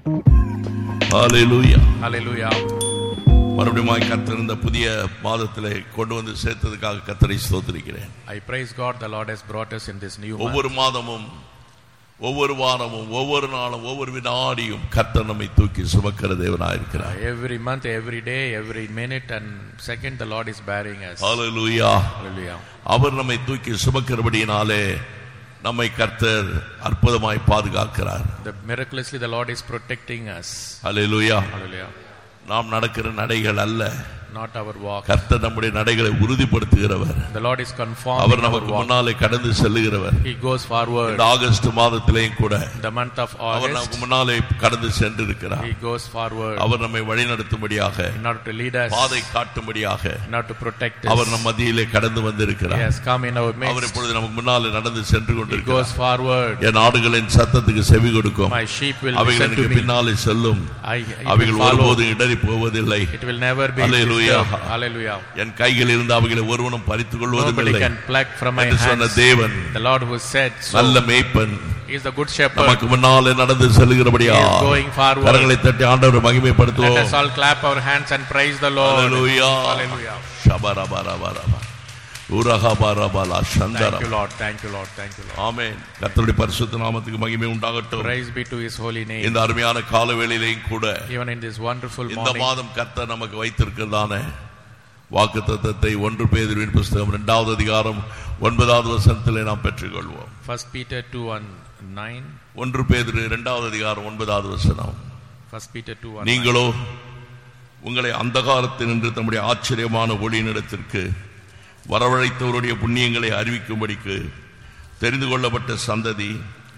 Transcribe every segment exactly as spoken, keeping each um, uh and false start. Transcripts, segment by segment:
ஹalleluya Hallelujah. மறுபடியும் கர்த்தர் இந்த புதிய மாதத்திலே கொண்டு வந்து சேர்த்ததுக்காக கர்த்தரை ஸ்தோத்திரிக்கிறேன். I praise God, the Lord has brought us in this new month. ஒவ்வொரு மாதமும் ஒவ்வொரு வாரமும் ஒவ்வொரு நாளும் ஒவ்வொரு வினாடியும் கர்த்தர் நம்மை தூக்கி சுமக்கிற தேவனாய் இருக்கிறார். Every month, every day, every minute and second the Lord is bearing us. Hallelujah. Hallelujah. அவர் நம்மை தூக்கி சுமக்கிறபடியினாலே நம்மை கர்த்தர் அற்புதமாய் பாதுகாக்கிறார். The miraculously the Lord is protecting us. Hallelujah. Hallelujah. நாம் நடக்கிற நடைகள் அல்ல, not our walk. கர்த்தர் நம்முடைய நடைகளை உறுதிப்படுத்துகிறவர். The Lord is confirming our our நமக்கு walk. முன்னாலே கடந்து செல்லுகிறவர். He goes forward. இந்த ஆகஸ்ட் மாதத்திலேயும் கூட The month of our August, நமக்கு முன்னாலே கடந்து சென்றிருக்கிறார். He goes forward. அவர் நம்மை வழிநடத்தும்படியாக, in order to lead us, பாதை காட்டும்படியாக, in order to protect us. அவர் நம் மத்தியிலே கடந்து வந்திருக்கிறார். He has come in our midst. அவர் இப்பொழுது நமக்கு முன்னாலே நடந்து சென்று He கொண்டிருக்கிறார். goes forward. என் ஆடுகளின் சத்தத்துக்கு செவி கொடுக்கும். My sheep will அவைகள் listen to எனக்கு me. பின்னாலே செல்லும். I, I அவைகள் will follow. ஒருபோதும் இடறி போவதில்லை. It will never be Hallelujah. disturbed. Hallelujah. என் கையில் இருந்து அவைகளை ஒருவனும் பறித்துக் Nobody கொள்வதில்லை can pluck from my என்று சொன்ன hands. தேவன், The Lord who said so, நல்ல மேய்ப்பன், He is the good shepherd. நமக்கு முன்னாலே நடந்து செல்லுகிறபடியா He is going forward. கரங்களை தட்டி ஆண்டவரை மகிமைப்படுத்துவோம். Let us all clap our hands and praise the Lord. Hallelujah. Hallelujah. ஷபரபரபரப உரஹபரபலா Chandra. Thank you, Lord. Thank you, Lord. Thank you, Lord. ஆமென். கர்த்தருடைய பரிசுத்த நாமத்துக்கு மகிமை உண்டாகட்டும். Praise be to His holy name. இந்த அருமையான காலவேளையிலேயும் கூட Even in this wonderful இந்த morning, மாதம் கர்த்தர் நமக்கு வைத்திருக்கிறதான வாக்குத்தத்தத்தை ஒன்று பேதுருவின் புத்தகம் இரண்டாவது அதிகாரம் ஒன்பதாவது வசனத்திலே நாம் பெற்றுக்கொள்வோம். First Peter two and nine. ஒன்று பேதுரு இரண்டாவது அதிகாரம் ஒன்பதாவது வசனம். First Peter two and nine. நீங்களோ உங்களை அந்தகாரத்தில் நின்று தம்முடைய ஆச்சரியமான ஒளியினிடத்திற்கு வரவழைத்தவருடைய புண்ணியங்களை அறிவிக்கும்படிக்கு தெரிந்து கொள்ளப்பட்ட சந்ததி,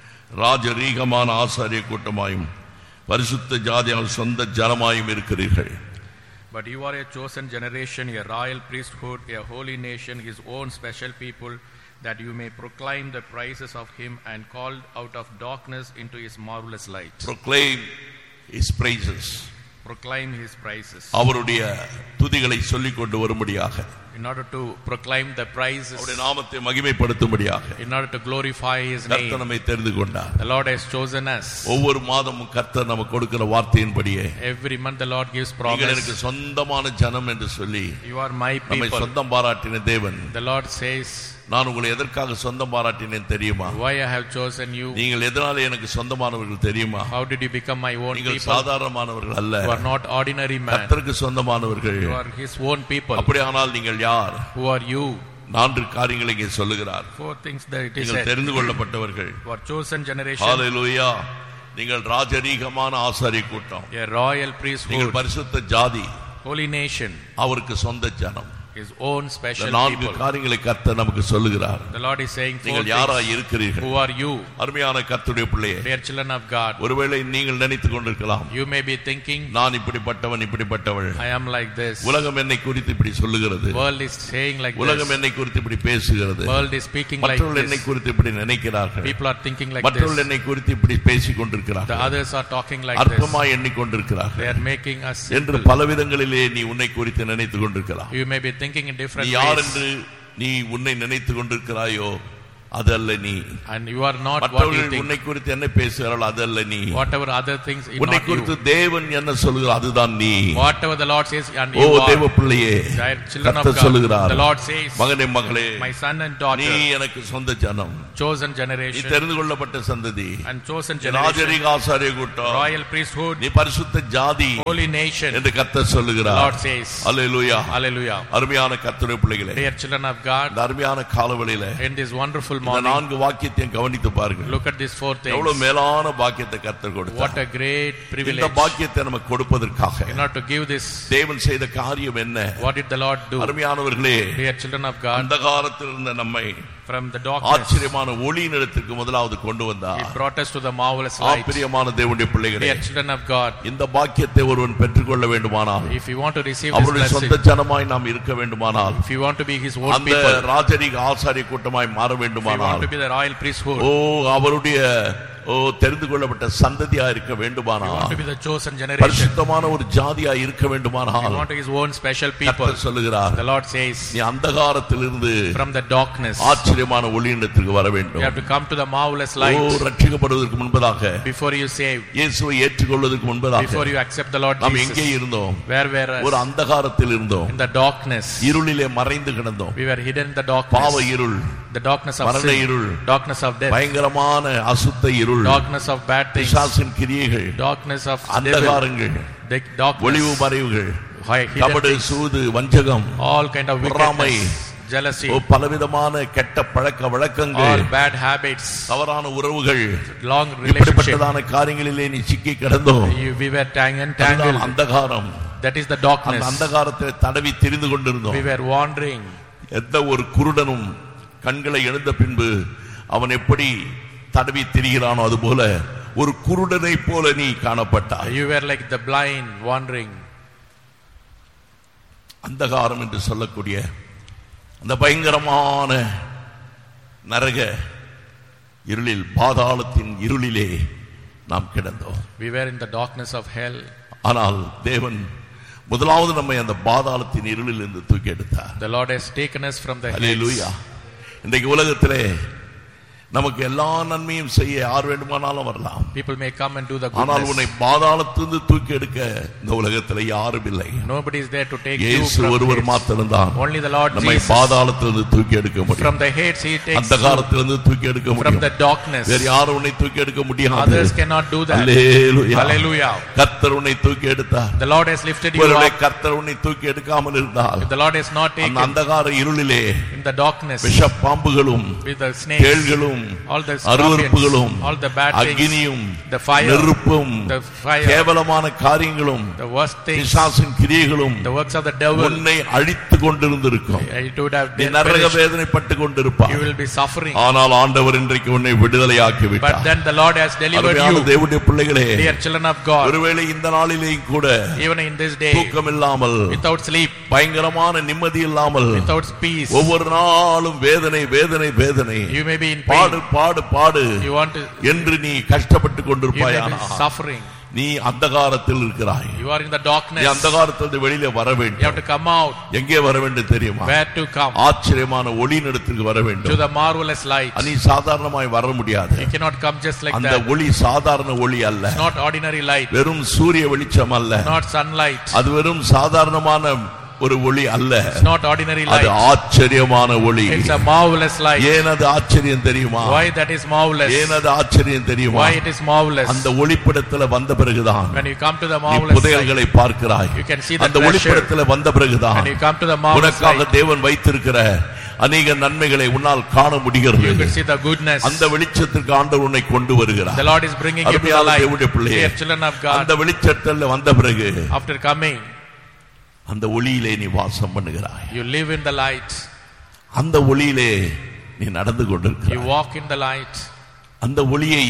ராஜரீகமான ஆசாரிய கூட்டமாயும் பரிசுத்த ஜாதியால் சொந்த ஜனமாயும் இருக்கிறீர்கள். But you are a chosen generation, a royal priesthood, a holy nation, His own special people, that you may proclaim the praises of Him and called out of darkness into His marvelous light. Proclaim His praises. Proclaim His praises. அவருடைய துதிகளை சொல்லிக் கொண்டு வரும்படியாக, In order to proclaim the praises, அவருடைய நாமத்தை மகிமைப்படுத்தும்படியாக in order to glorify His கர்த்தர் name, நம்மை தெரிந்து கொண்டார். the Lord has chosen us. ஒவ்வொரு மாதமும் கர்த்தர் நமக்கு கொடுக்கிற வார்த்தையின்படியே, Every month the Lord gives நீங்கள் promise. எனக்கு சொந்தமான ஜனம் என்று சொல்லி You are my நம்மை people. சொந்தம் பாராட்டின தேவன், The Lord says, நான் உங்களை எதற்காக சொந்தம் பாராட்டினேன் தெரியுமா? why I have chosen you. நீங்கள் எதனால எனக்கு சொந்தமானவர்கள் தெரியுமா? How did you become my own நீங்கள் people? சாதாரணமானவர்கள் அல்ல, You are not ordinary man. கர்த்தருக்கு சொந்தமானவர்கள். You are His own people. அப்படியானால் நீங்கள் யார்? Who are you? நான்கு காரியங்களை இங்கே சொல்லுகிறார். Four things that it is நீங்கள் said. தெரிந்து கொள்ளப்பட்டவர்கள். You are chosen generation, ஹalleluya. நீங்கள் ராஜரீகமான ஆசாரிய கூட்டம், a royal நீங்கள் priesthood, பரிசுத்த ஜாதி, holy nation, அவருக்கு சொந்த ஜனம். His own special நான்கு people. காரியங்களை கர்த்தர் நமக்கு சொல்லுகிறார். The Lord is saying four நீங்கள் things. யாராய் இருக்கிறீர்கள்? Who are you? அருமையான கர்த்தருடைய பிள்ளையே, Dear children of God, ஒருவேளை நீங்கள் நினைத்துக் கொண்டிருக்கலாம், you may be thinking, நான் இப்படிப்பட்டவன் இப்படிப்பட்டவள், I am like this. உலகம் என்னை குறித்து இப்படி சொல்லுகிறது, World is saying like உலகம் this. என்னை குறித்து இப்படி பேசுகிறது, World is speaking like மற்றவர்கள் என்னை this. குறித்து இப்படி நினைக்கிறார்கள், People are thinking like மற்றவர்கள் this. என்னை குறித்து இப்படி பேசிக் The கொண்டிருக்கிறார்கள், others are talking like this. அற்பமாய் They எண்ணிக்கொண்டிருக்கிறார்கள் are making us என்று simple. பலவிதங்களிலே நீ உன்னை குறித்து நினைத்துக் கொண்டிருக்கலாம். You may be thinking in நீ different யார் ways. என்று நீ உன்னை நினைத்துக் கொண்டிருக்கிறாயோ அதல்ல நீ. And you are not what you மற்றவர்கள் think. உன்னை குறித்து என்ன பேசுகிறார்கள் அதல்ல நீ. Whatever other things, is உன்னை not குறித்து you. தேவன் என்ன சொல்கிறார் அதுதான் நீ. Whatever the Lord says, and O you are. தேவ பிள்ளையே, Dear children of கர்த்தர் God, சொல்கிறார், the Lord says, மகனே மகளே, my son and நீ daughter, எனக்கு சொந்த ஜனம், chosen நீ generation, தெரிந்து கொள்ளப்பட்ட சந்ததி, and chosen generation, ராஜரீக ஆசாரிய கூட்டம், royal priesthood, நீ பரிசுத்த ஜாதி holy nation, என்று கர்த்தர் the சொல்லுகிறார். Lord says. அல்லேலூயா. Hallelujah. அருமையான கர்த்தருடைய பிள்ளைகளே, Dear children of God, இந்த அருமையான காலவெளியில in this wonderful இந்த morning, நான்கு வாக்கியத்தையும் கவனித்து பாருங்கள். look at these four things. எவ்வளவு மேலான பாக்கியத்தை கர்த்தர் What கொடுத்தார். a great இந்த privilege. பாக்கியத்தை நமக்கு கொடுப்பதற்காக In order to give this, தேவன் செய்த காரியம் என்ன? what did the Lord do? அருமையானவர்களே, Dear children of God, அந்தகாரத்தில் இருந்த நம்மை from the darkness, ஆச்சரியமான ஒளியினிடத்திற்கு முதலாவது கொண்டு வந்தார். He brought us to the marvelous light. ஆச்சரியமான தேவனுடைய பிள்ளைகளே, Dear children of God, இந்த பாக்கியத்தை ஒருவன் பெற்றுக்கொள்ள வேண்டுமானால், if you want to receive this அவருடைய blessing, சொந்த ஜனமாய் நாம் இருக்க வேண்டுமானால், if you want to be His own அந்த people, ராஜரீக ஆசாரிய கூட்டமாய் மாற if you want வேண்டுமானால், to be the royal priesthood, ஓ அவருடைய ஓ தெரிந்து கொள்ளப்பட்ட சந்ததியா இருக்க வேண்டுமானால், you want to be the chosen generation, பரிசுத்தமான ஒரு ஜாதியா இருக்க வேண்டுமானால், you want to be his own special people. கர்த்தர் சொல்லுகிறார், the Lord says, நீ அந்தகாரத்திலிருந்து from the darkness ஆச்சரியமான ஒளியிடத்திற்கு வர வேண்டும். you have to come to the marvelous light. ஓ ரட்சிக்கப்படுவதற்கு முன்பதாக, before you save, இயேசுவை ஏற்றுக்கொள்வதற்கு முன்பதாக, before you accept the Lord நாம் Jesus, எங்கே இருந்தோம்? where were us? ஒரு அந்தகாரத்தில் இருந்தோம், in the darkness, இருளிலே மறைந்து கிடந்தோம். we were hidden in the darkness, பாவ இருள், the darkness of மரண sin, இருள், darkness of death, பயங்கரமான அசுத்த இருள், darkness of bad things, பிசாசின் கிரியைகள், darkness of அந்தகாரங்கள், devil, darkness, ஒளிவு மறைவுகள், hidden கபடு, things, சூது, வஞ்சகம், all kind of பொறாமை, wickedness, jealousy, பலவிதமான கெட்ட பழக்க வழக்கங்கள், all bad habits, தவறான உறவுகள், long relationship, இப்படிப்பட்டதான காரியங்களிலே நீ சிக்கி கிடந்தோம். you, we were tang- entangled, Andhaghaaram, that is the அந்த darkness, அந்தகாரத்தை தடவி திரிந்து கொண்டிருந்தோம். we were wandering. எந்த ஒரு குருடனும் கண்களை எழுந்த பின்பு அவன் எப்படி தடவி திரிகிறானோ அதுபோல ஒரு குருடனை போல நீ காணப்பட்டாய். you were like the blind wandering. அந்தகாரம் என்று சொல்லக்கூடிய அந்த பயங்கரமான நரக இருளில், பாதாளத்தின் இருளிலே நாம் கிடந்தோம். we were in the darkness of hell. ஆனால் தேவன் முதலாவது நம்மை அந்த பாதாளத்தின் இருளில் இருந்து தூக்கி எடுத்தார். the Lord has taken us from the ஹல்லேலூயா. இன்றைக்கு உலகத்திலே நமக்கு எல்லா நன்மையும் செய்ய யார் வேண்டுமானாலும் வரலாம். people may come and do the ஆனால் goodness, உன்னை பாதாளத்திலிருந்து தூக்கி எடுக்க இந்த உலகத்திலே யாரும் இல்லை. nobody is there to take you இயேசு from ஒருவர் Hades. மாத்திரம்தான் only the Lord நம்மை Jesus, பாதாளத்திலிருந்து தூக்கி எடுக்க from முடியும். the Hades he takes you, அந்தகாரத்திலிருந்து தூக்கி எடுக்க from முடியும். the darkness வேறு யாரும் உன்னை தூக்கி எடுக்க முடியாது. others cannot do that. Hallelujah. hallelujah. கர்த்தர் உன்னை தூக்கி எடுத்தார். the Lord has lifted you ஒருவேளை up. கர்த்தர் உன்னை தூக்கி எடுக்காமல் இருந்தால், if the Lord has not அந்த taken அந்தகார இருளிலே in the darkness விஷ பாம்புகளும், with the snakes, தேள்களும், all the அருவருப்புகளும், all the bad things, அக்கினியும், the fire, நெருப்பும், the fire, கேவலமான காரியங்களும், the worst things, பிசாசின் கிரியைகளும் the works of the devil, உன்னை அழித்து கொண்டிருந்திருக்கும். it would have நீ been நரக perished. வேதனைப்பட்டு கொண்டிருப்பாய். you will be suffering, ஆனால் ஆண்டவர் இன்றைக்கு உன்னை விடுதலையாக்கி but விட்டார். then the Lord has delivered அருமையான you. தேவனுடைய பிள்ளைகளே, dear children of God, ஒருவேளை இந்த நாளிலேயும் கூட even in this day, தூக்கம் இல்லாமல், without sleep, பயங்கரமான நிம்மதி இல்லாமல், without peace, ஒவ்வொரு நாளும் வேதனை வேதனை வேதனை, you may be in பாடு pain, பாடு பாடு you want to, என்று நீ கஷ்டப்பட்டு you may கொண்டிருப்பாயானா, be suffering, நீ அந்தகாரத்தில் இருக்கிறாய். you are in the நீ darkness, அந்தகாரத்திலிருந்து வெளியில வர you have வேண்டும். to come out. எங்கே வர வேண்டும் தெரியுமா? where to come? ஆச்சரியமான ஒளியினிடத்திற்கு வர to வேண்டும். the marvelous light. நீ சாதாரணமாய் வர முடியாது. you cannot come just like அந்த that. ஒளி சாதாரண ஒளி அல்ல. It's not ordinary light, வெறும் சூரிய வெளிச்சம் அல்ல. not sunlight, அது வெறும் சாதாரணமான ஒரு ஒளி அல்ல. it's not ordinary அது light, ஆச்சரியமான ஒளி. it's a marvelous light. ஏன் அது ஆச்சரியம் தெரியுமா? why that is marvelous? ஏன் அது ஆச்சரியம் தெரியுமா? why it is marvelous? அந்த ஒளிப்படத்துல வந்த பிறகுதான் when you come to the நீ marvelous light, புதையல்களை பார்க்கிறாய். you can see the அந்த treasure. ஒளிப்படத்துல வந்த பிறகுதான் when you come to the marvelous உனக்காக light, தேவன் வைத்திருக்கிற அநேக நன்மைகளை உன்னால் காண you முடிகிறது. can see the goodness. அந்த வெளிச்சத்திற்கு ஆண்டவர் உன்னை கொண்டு வருகிறார். the Lord is bringing you to the அருமையான light. தேவனுடைய பிள்ளையே, dear children of God, அந்த வெளிச்சத்துல வந்த பிறகு after coming, அந்த ஒளியிலே நீ வாசம் பண்ணுகிறாய். you live in the light, அந்த ஒளியிலே நீ நடந்து you கொண்டிருக்கிறாய். walk in the light, அந்த ஒளியை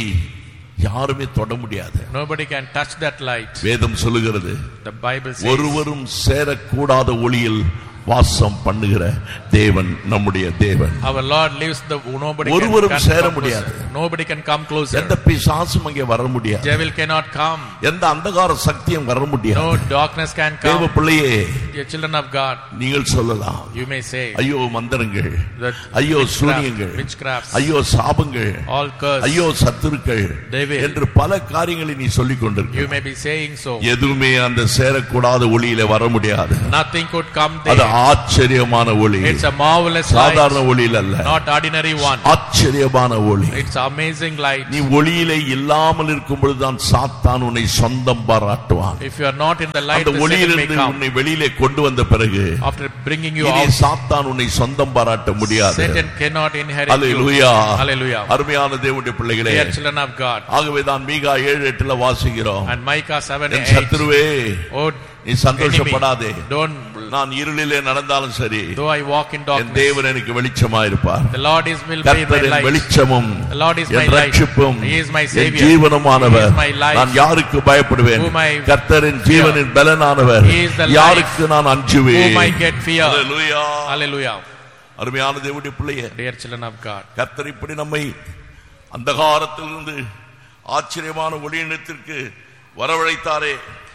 யாருமே தொட முடியாது. nobody can touch that light. வேதம் சொல்லுகிறது, the Bible says, ஒருவரும் சேரக்கூடாத ஒளியில் வாசம் பண்ணுகிற தேவன் நம்முடைய தேவன். our Lord lives the nobody ஒருவரும் can சேர come முடியாது. closer. nobody can come closer. எந்த பிசாசும் அங்கே வர முடியாது. devil cannot come, எந்த அந்தகார சக்தியும் வர no முடியாது. darkness can தேவ come. பிள்ளையே, dear children of God, நீங்கள் சொல்லலாம், you may say, ஐயோ மந்திரங்கள், that ஐயோ witchcraft, சூனியங்கள், witchcrafts, ஐயோ சாபங்கள், all curse, ஐயோ சத்துருக்கள் devil, என்று பல காரியங்களை நீ சொல்லிக் you கொண்டிருக்க. may be saying so. எதுவுமே அந்த சேரக்கூடாத ஒளியில வர முடியாது. nothing could come அது there. ஆச்சரியமான ஒளி. it's a marvelous சாதாரண light, ஒளியில் அல்ல, not ordinary one. ஆச்சரியமான ஒளி. it's amazing light. நீ ஒளியிலே இல்லாமல் இருக்கும் பொழுதுதான் சாத்தான் உன்னை சொந்தம் பாராட்டுவான். if you are not in the light, அந்த the Satan may ஒளியிலிருந்து come. உன்னை வெளியிலே கொண்டு வந்த பிறகு after bringing you இனி out, சாத்தான் உன்னை சொந்தம் பாராட்ட முடியாது. Satan cannot inherit you. Hallelujah. hallelujah. அருமையான தேவனுடைய பிள்ளைகளே, dear children of God, ஆகவே தான் மீகா ஏழு எட்டுல வாசிக்கிறோம், and Micah seven N eight, சத்துருவே oh நீ சந்தோஷப்படாதே, don't, நான் இருளிலே நடந்தாலும் சரி though I walk in N darkness, தேவன் எனக்கு வெளிச்சமா இருப்பார். the Lord is will be கர்த்தர் my என் light. வெளிச்சமும் the Lord is my N light. ரட்சிப்பும் He is my N savior. ஜீவனுமானவர். He is my life. நான் யாருக்கு பயப்படுவேன்? Whom I கர்த்தர் என் ஜீவனின் பலனானவர். He is the யாருக்கு நான் அஞ்சுவேன்? whom I get fear. Hallelujah. hallelujah. அருமையான தேவனுடைய பிள்ளையே, dear children of God, கர்த்தர் இப்படி நம்மை அந்தகாரத்திலிருந்து ஆச்சரியமான ஒளியிடத்திற்கு வரவழைத்தாரே.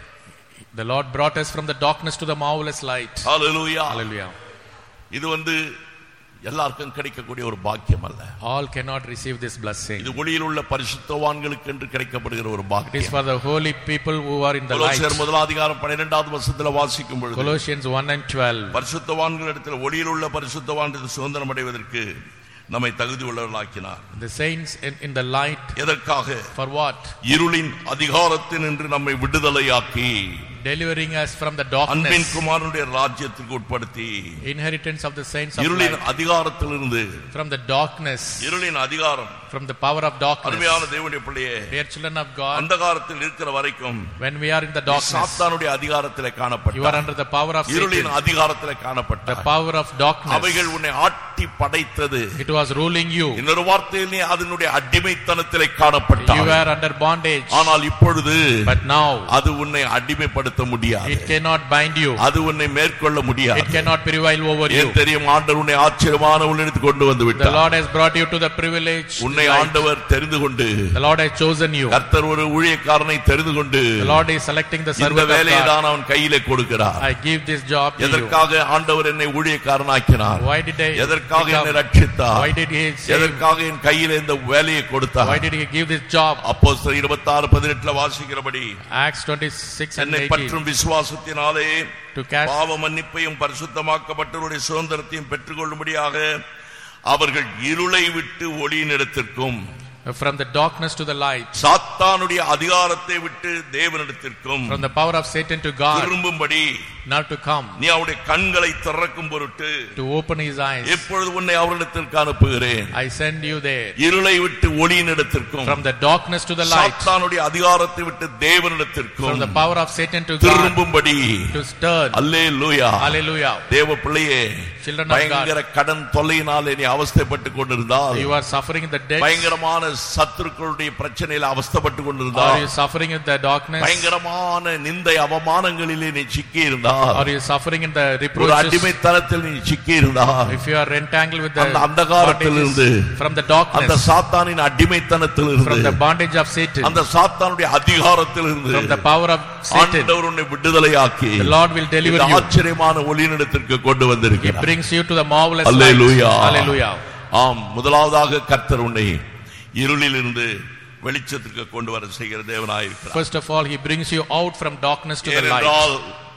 The Lord brought us from the darkness to the marvelous light. Hallelujah. Hallelujah. இது வந்து எல்லாருக்கும் கிடைக்கக்கூடிய ஒரு பாக்கியம் அல்ல. All cannot receive this blessing. இது ஒளியில் உள்ள பரிசுத்தவான்களுக்கு என்று கிடைக்கப்படுகிற ஒரு பாக்கியம். It is for the holy people who are in the light. கொலோசியர் முதலாம் அதிகாரம் பன்னிரண்டாவது வசனத்தில் வாசிக்கும் பொழுது Colossians one and twelve. பரிசுத்தவான்களிடத்தில் ஒளியில் உள்ள பரிசுத்தவான்கள் சுதந்திரம் அடைவதற்கு நம்மை தகுதி உள்ளவர்களாக்கினார். The saints in, in the light. எதற்காக? For what? இருளின் அதிகாரத்தினின்று நம்மை விடுதலையாக்கி, delivering us from the darkness. அன்பின் குமாரனுடைய ராஜ்யத்துக்கு உட்படுத்தி, inheritance of the saints of இருளின் light. அதிகாரத்திலிருந்து, from the darkness. இருளின் அதிகாரம், from the power of darkness. அருமையான தேவனுடைய பிள்ளையே, dear children of God, அந்தகாரத்தில் இருக்கிற வரைக்கும், when we are in the darkness, சாத்தானுடைய அதிகாரத்திலே காணப்பட்டாய். you are under the power of Satan. இருளின் அதிகாரத்திலே காணப்பட்டாய். the power of darkness. அவைகள் உன்னை ஆட்டி படைத்தது. it was ruling you. இன்னொரு வார்த்தையில் நீ அதனுடைய அடிமைத்தனத்திலே காணப்பட்டாய். you were under bondage. ஆனால் இப்பொழுது, but now, அது உன்னை அடிமைப்படுத்த முடியாது. it cannot bind you. அது உன்னை மேற்கொள்ள முடியாது. it cannot prevail over you. ஏன் தெரியும்? ஆண்டவர் உன்னை ஆச்சரியமான உள்ளிடத்து கொண்டு வந்து விட்டார். the Lord has brought you to the privilege. உன்னை ஆண்டவர் தெரிந்து கொண்டு, the Lord has chosen you. கர்த்தர் ஒரு ஊழியக்காரனை தெரிந்து கொண்டு, the Lord is selecting the servant இந்த of வேலையை God. தான் அவன் கையிலே கொடுக்கிறார். I give this job to you. எதற்காக ஆண்டவர் என்னை ஊழியக்காரனாக்கினார்? why did I எதற்காக become, என்னை ரட்சித்தார்? why did he save? எதற்காக என் கையிலே இந்த வேலையை கொடுத்தார்? why did he give this job? அப்போஸ்தலர் இருபத்தாறு பதினெட்டு வாசிக்கிறபடி, Acts twenty-six and என்னை eighteen, பற்றும் விசுவாசத்தினாலே to cast பாவ மன்னிப்பையும் பரிசுத்தமாக்கப்பட்டவருடைய சுதந்திரத்தையும் பெற்றுக்கொள்ளும்படியாக அவர்கள் இருளை விட்டு ஒளியினிடத்திற்கும், from the darkness to the light, சாத்தானுடைய அதிகாரத்தை விட்டு தேவனிடத்திற்கும், from the power of Satan to God, திரும்பும்படி, now to come, நீ அவருடைய கண்களை திறக்கும் பொருட்டு, to open his eyes, எப்பொழுது உன்னை அவரிடத்திற்கு அனுப்புகிறேன். I send you there. இருளை விட்டு ஒளியினிடத்திற்கும், from the darkness to the light, சாத்தானுடைய அதிகாரத்தை விட்டு தேவனிடத்திற்கும், from the power of Satan to God, திரும்பும்படி, to turn. Hallelujah. Hallelujah. தேவ பிள்ளையே, children of பயங்கர God, கடன் தொல்லையினாலே நீ அவஸ்தைப்பட்டு கொண்டிருந்தால், you are suffering in the debts, பயங்கரமான சத்துருக்களுடைய பிரச்சனையில அவஸ்தைப்பட்டு கொண்டிருந்தால், are you suffering in the darkness, பயங்கரமான நிந்தை அவமானங்களிலே நீ சிக்கி இருந்தால், are you suffering in the ஒரு reproaches, அடிமைத்தனத்தில் நீ சிக்கி இருந்தால், if you are entangled with the அந்த அந்தகாரத்திலிருந்து, bondages, from the அந்த darkness, சாத்தானின் அடிமைத்தனத்திலிருந்து, from the bondage of Satan, அந்த சாத்தானுடைய அதிகாரத்திலிருந்து, from the power of Satan, ஆண்டவர் உன்னை விடுதலையாக்கி, the Lord will deliver இந்த you. ஆச்சரியமான ஒளியினிடத்திற்கு கொண்டு He வந்திருக்கிறார். brings you to the marvelous Hallelujah. light. Hallelujah. ஆம், முதலாவதாக கர்த்தர் உன்னை இருளிலிருந்து வெளிச்சத்திற்கு கொண்டு வர செய்கிற தேவனாயிருக்கிறார். First of all, he brings you out from darkness to the light. ஏனென்றால்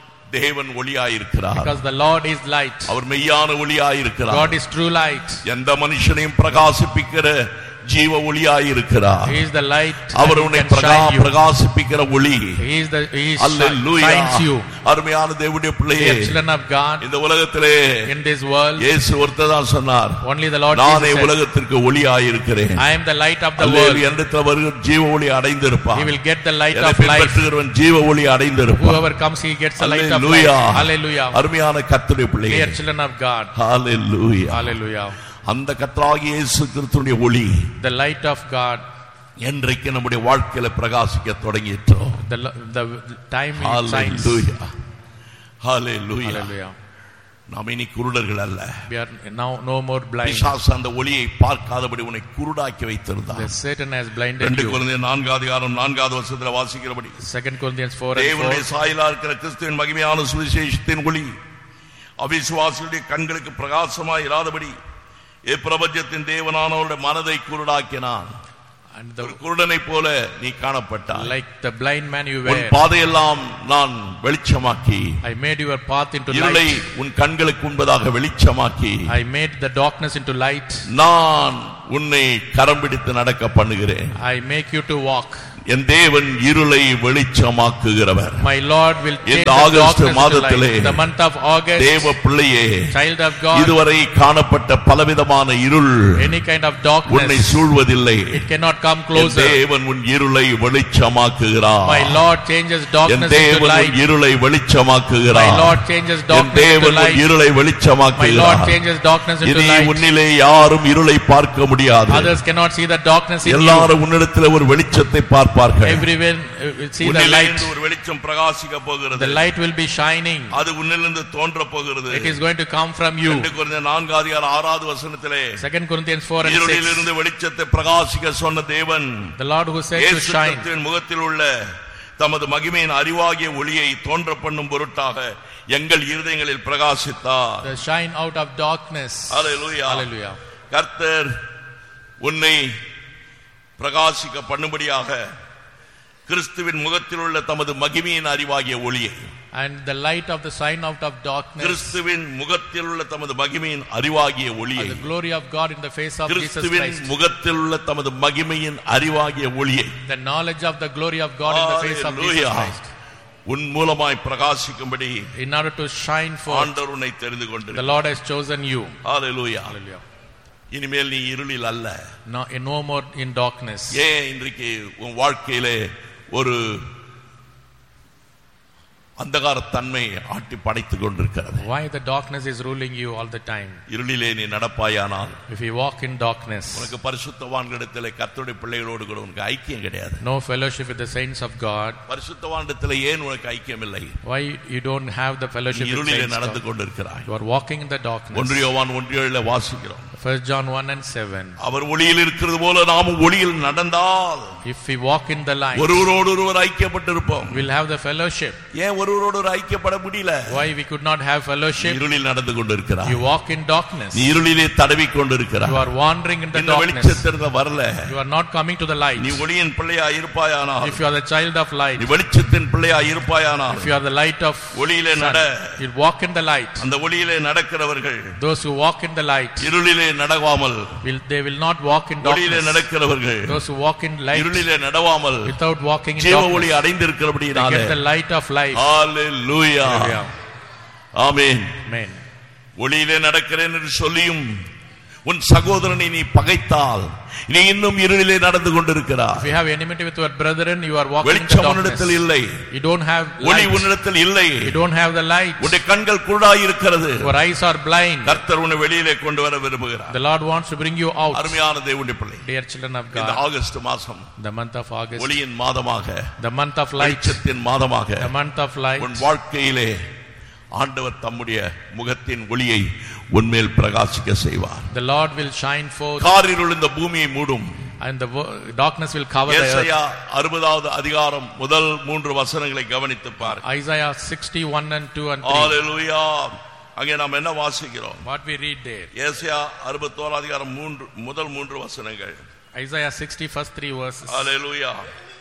தேவன் ஒளியாயிருக்கிறார். Because the Lord is light. அவர் மெய்யான ஒளியாயிருக்கிறார். God is true light. எந்த மனுஷனையும் பிரகாசிப்பிக்கிற ஜீவ ஒளியாயிருக்கிறார். He is the light. அவர் உன்னை பிரகாசிப்பிக்கிற ஒளி. He is the he Hallelujah. shines you. அருமையான தேவனுடைய பிள்ளையே, children of God, இந்த உலகத்திலே, in this world, இயேசு ஒருத்தர் தான் சொன்னார், only the Lord நானே Jesus உலகத்திற்கு ஒளியாயிருக்கிறேன். I am the light of the world. என்னிடத்தில் வருகிற ஜீவ ஒளி அடைந்திருப்பான். He will get the light என்னை of life. பின்பற்றுகிறவன் ஜீவ ஒளி அடைந்திருப்பான். Whoever comes, he gets the light of Hallelujah. life. Hallelujah. அருமையான கர்த்தருடைய பிள்ளையே, Dear children of God, Hallelujah. Hallelujah. அந்த கர்த்தராகிய இயேசு கிறிஸ்துவின் ஒளி the light of God, என்றைக்கு நம்முடைய வாழ்க்கையில பிரகாசிக்க தொடங்கிட்டோ, the the time it shines. Hallelujah. Hallelujah. Hallelujah. நாம் இனி குருடர்கள் அல்ல. We are now no more blind. பிசாசு அந்த ஒளியை பார்க்காதபடி உன்னை குருடாக்கி வைத்திருந்தான். The Satan has blinded ரெண்டு you. கொரிந்தியர் நான்காவது அதிகாரம் நான்காவது வசனத்தில் வாசிக்கிறபடி, Second Corinthians four and four, தேவனுடைய சாயலா இருக்கிற கிறிஸ்துவின் மகிமையான சுவிசேஷத்தின் ஒளி அவிசுவாசிகளுடைய கண்களுக்கு பிரகாசமாய் இராதபடி எப்பிரபஞ்சத்தின் தேவனானவருடைய மனதை குருடாக்கினான். and the, ஒரு குருடனை போல நீ காணப்பட்டாய். like the blind man you உன் were, பாதையெல்லாம் நான் வெளிச்சமாக்கி, I made your path into இருளை light. உன் கண்களுக்கு முன்பதாக வெளிச்சமாக்கி, I made the darkness into light. நான் உன்னை கரம் பிடித்து நடக்க பண்ணுகிறேன். I make you to walk. என் தேவன் இருளை வெளிச்சமாக்குகிறவர். My Lord will take இந்த the ஆகஸ்ட் darkness into மாதத்திலே, light. The month of August, தேவ பிள்ளையே, child of God, இதுவரை காணப்பட்ட பலவிதமான இருள் any kind of உன்னை darkness, சூழ்வதில்லை. it cannot come N closer. தேவன் உன் இருளை வெளிச்சமாக்குகிறார். My Lord changes N darkness into தேவன் உன் light. இருளை My வெளிச்சமாக்குகிறார். Lord changes N darkness into தேவன் உன் light. இருளை My Lord வெளிச்சமாக்குகிறார். changes darkness into இனி light. உன்னிலே யாரும் இருளை பார்க்க முடியாது. Others cannot see the darkness in you. எல்லாரும் உன்னிடத்தில் ஒரு வெளிச்சத்தை பார்ப்பார்கள். பார்ப்பார்கள். Everyone will see the light. ஒரு வெளிச்சம் பிரகாசிக்க போகிறது. The light will be shining. அது உன்னிலிருந்து தோன்ற போகிறது. It is going to come from you. இரண்டு கொரிந்தியர் நான்கு அதிகாரம் ஆறாவது வசனத்திலே Second Corinthians four and six. இருளிலிருந்து வெளிச்சத்தை பிரகாசிக்க சொன்ன தேவன், The Lord who said to shine, இயேசு முகத்தில் உள்ள தமது மகிமையின் அறிவாகிய ஒளியை தோன்ற பண்ணும் பொருட்டாக எங்கள் இருதயங்களில் பிரகாசித்தார். The shine out of darkness. Hallelujah. Hallelujah. கர்த்தர் உன்னை பிரகாசிக்க பண்ணும்படியாக கிறிஸ்துவின் முகத்தில் உள்ள தமது மகிமையின் அறிவாகிய ஒளியை, and the light of the sign out of darkness, கிறிஸ்துவின் முகத்தில் உள்ள தமது மகிமையின் அறிவாகிய ஒளியை, the glory of God in the face of Jesus கிறிஸ்துவின் Christ, முகத்தில் உள்ள தமது மகிமையின் அறிவாகிய ஒளியை, the knowledge of the glory of God in the face of Jesus Christ, உன் மூலமாய் பிரகாசிக்கும்படி in order to shine forth, ஆண்டவர் உன்னை தெரிந்து கொண்டிருக்கிறார். the Lord has chosen you. Hallelujah. Hallelujah. இனிமேல் நீ இருளில் அல்ல. No, no more in darkness. ஏன் இன்றைக்கு உன் வாழ்க்கையிலே ஒரு அந்தகார தன்மை ஆட்டி படைத்துக் கொண்டிருக்கிறது? Why the darkness is ruling you all the time? இருளிலே நீ நடப்பாயானால், if you walk in darkness, உனக்கு பரிசுத்தவான்களிடத்திலே கர்த்தருடைய பிள்ளைகளோடு கூட உனக்கு ஐக்கியம் கிடையாது. no fellowship with the saints of God. பரிசுத்தவானிடத்திலே ஏன் உனக்கு ஐக்கியம் இல்லை? Why you don't have the fellowship with இருளிலே saints? நடந்து கொண்டிருக்கிறாய். You are walking in the darkness. ஒன்று யோவான் ஒன்று ஏழுல வாசிக்கிறோம். First John one and seven. அவர் ஒளியில் இருக்கிறது போல நாமும் ஒளியில் நடந்தால், if we walk in the light, ஒருவரோடு ஒருவர் ஐக்கியப்பட்டிருப்போம். we'll have the fellowship. ஏன் ஒருவரோடு ஒரு ஐக்கியப்பட முடியல? Why we could not have fellowship? இருளில் நடந்து கொண்டிருக்கிறாய். You walk in darkness. நீ இருளிலே தடவி கொண்டிருக்கிறாய். You are wandering in the இந்த darkness. வெளிச்சத்திற்கு வரல. You are not coming to the light. நீ ஒளியின் பிள்ளையாய் இருப்பாயானால், if you are the child of light, நீ வெளிச்சத்தின் பிள்ளையாய் இருப்பாயானால், if you are the light of ஒளியிலே sun, நட. you walk in the light. அந்த ஒளியிலே நடக்கிறவர்கள், those who walk in the light, இருளிலே நடவாமல், will they will not walk in ஒளியிலே darkness. நடக்கிறவர்கள், those who walk in light, இருளிலே நடவாமல், without walking in ஜீவ darkness, ஒளி அடைந்திருக்கிறபடியால், they get the light of life. Hallelujah. Amen. Amen. ஒளியிலே நடக்கிறேன் என்று சொல்லியும் உன் சகோதரனை நீ பகைத்தால், நீ இன்னும் இருளிலே நடந்து கொண்டிருக்கிறாய். if you have enmity with your brethren, you are walking in the வெளிச்சம் darkness. உன்னிடத்தில் இல்லை. you don't have ஒளி light. உன்னிடத்தில் இல்லை. you don't have the light. உன்னுடைய கண்கள் குருடாய் இருக்கிறது. your eyes are blind. கர்த்தர் உன்னை வெளியிலே கொண்டு வர விரும்புகிறார். the Lord wants to bring you out. அருமையான தேவனுடைய பிள்ளை, dear children of இந்த God, ஆகஸ்ட் மாதம் the month of August, ஒளியின் மாதமாக, the month of light, வெளிச்சத்தின் மாதமாக, the month of light, உன் வாழ்க்கையிலே ஆண்டவர் தம்முடைய முகத்தின் ஒளியை உன்மேல் பிரகாசிக்க செய்வார். the Lord will shine forth, காரிருள் இந்த பூமியை மூடும், and the wo- darkness will cover the earth. ஏசாயா அறுபதாவது அதிகாரம் முதல் மூன்று வசனங்களை கவனித்து பார். Isaiah sixty-one and two and three. ஹalleluya. அங்கே நாம் என்ன வாசிக்கிறோம்? what we read there? ஏசாயா அறுபத்தோரு அதிகாரம் மூன்று முதல் மூன்று வசனங்கள். Isaiah sixty first three verses. ஹalleluya.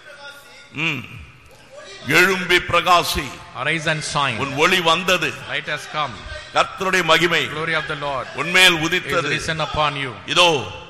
ம் எழும்பி பிரகாசி, arise and shine, உன் ஒளி வந்தது, light has come, கர்த்தருடைய மகிமை glory of the Lord உன்மேல் is உதித்தது. risen upon you. இதோ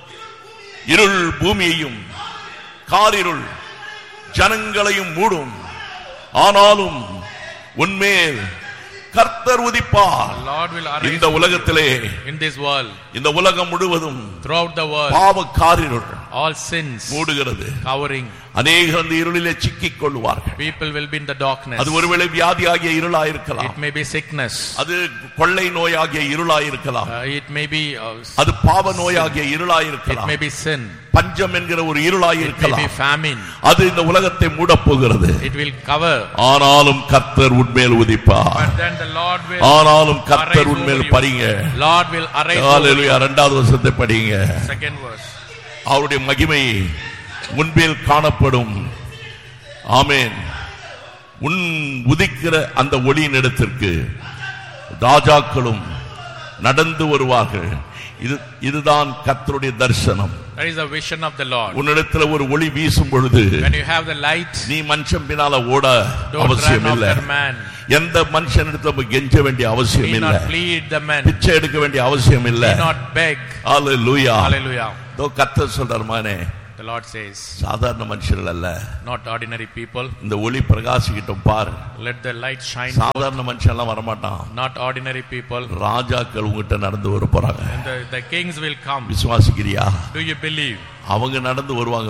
இருள் பூமியையும் காரிருள் ஜனங்களையும் மூடும், ஆனாலும் உன்மேல் கர்த்தர் உதிப்பார். the Lord will arise இந்த உலகத்திலே, in this world, இந்த உலகம் முழுவதும் throughout the world, பாவ காரிருள் all sins மூடுகிறது. covering, அநேகர் அந்த இருளிலே சிக்கிக் கொள்வார்கள். people will be in the darkness. அது ஒருவேளை வியாதியாகிய இருளாயிருக்கலாம், it may be sickness, அது கொள்ளை நோயாகிய இருளாயிருக்கலாம், uh, it may be uh, அது பாவ நோயாகிய it இருளாயிருக்கலாம், may be sin, பஞ்சம் என்கிற ஒரு it may be இருளாயிருக்கலாம். famine, அது இந்த உலகத்தை மூடப் போகிறது. it will cover, ஆனாலும் கர்த்தர் உன்மேல் உதிப்பார். but then the Lord will ஆனாலும் கர்த்தர் arise உன்மேல் over you. பரிங்க. Lord will arise over ஹalleluya. இரண்டாவது வசனத்தை படிங்க. you. second verse. அவருடைய மகிமை முன்மேல் காணப்படும். ஆமென். உன் உதிக்கிற அந்த ஒளியின் இடத்திற்கு ராஜாக்களும் நடந்து வருவார்கள். இது இதுதான் கர்த்தருடைய தரிசனம். That is the vision of the Lord. உன்னிடத்துல ஒரு ஒளி வீசும் பொழுது when you have the light, நீ மனுஷன் பின்னால ஓட don't அவசியம் run இல்லை. after man, எந்த மனுஷனிடத்துல நம்ம கெஞ்ச வேண்டிய அவசியம் need இல்லை. not plead the man, பிச்சை எடுக்க வேண்டிய அவசியம் இல்லை. need not beg. Hallelujah. Hallelujah. தோ கர்த்தர் சொல்றார், மகனே, the Lord says, சாதாரண மனுஷர்கள் அல்ல, not ordinary people, இந்த ஒளி பிரகாசிக்கிட்டும் பாரு. let the light shine forth. சாதாரண மனுஷன் எல்லாம் வரமாட்டான், not ordinary people, ராஜாக்கள் உங்ககிட்ட நடந்து வர போறாங்க. and the, the kings will come. விசுவாசிக்கிறியா? do you believe? அவங்க நடந்து வருவாங்க.